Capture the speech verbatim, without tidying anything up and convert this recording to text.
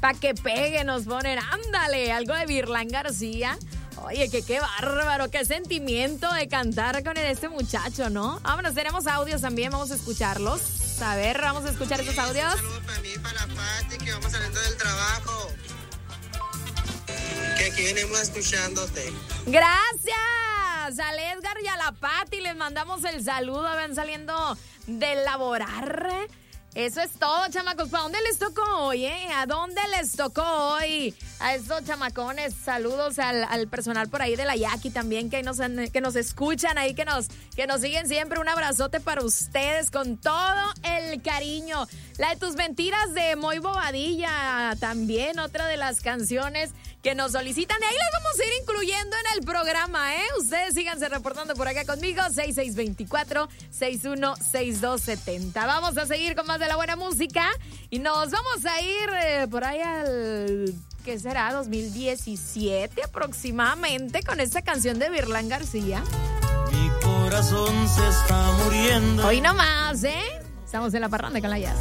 Pa' que pegue nos ponen, ándale, algo de Virlán García. Oye, que qué bárbaro, qué sentimiento de cantar con este muchacho, ¿no? Vámonos, tenemos audios también, vamos a escucharlos. A ver, vamos a escuchar esos audios. Un saludo para mí, para la Pati, que vamos saliendo del trabajo. Que aquí venimos escuchándote. Gracias al Edgar y a la Pati, les mandamos el saludo, van saliendo de laborar. Eso es todo, chamacos. ¿Para dónde les tocó hoy, eh? ¿A dónde les tocó hoy? A estos chamacones. Saludos al, al personal por ahí de la Yaqui también, que nos, que nos escuchan ahí, que nos, que nos siguen siempre. Un abrazote para ustedes con todo el cariño. La de Tus Mentiras de Moy Bobadilla, también otra de las canciones que nos solicitan. Y ahí las vamos a ir incluyendo en el programa, ¿eh? Ustedes síganse reportando por acá conmigo, seis seis dos cuatro, seis uno seis dos siete cero. Vamos a seguir con más de la buena música y nos vamos a ir eh, por ahí al, ¿qué será? dos mil diecisiete aproximadamente, con esta canción de Virlán García. Mi corazón se está muriendo. Hoy nomás, ¿eh? Estamos en la parranda con la Jazz.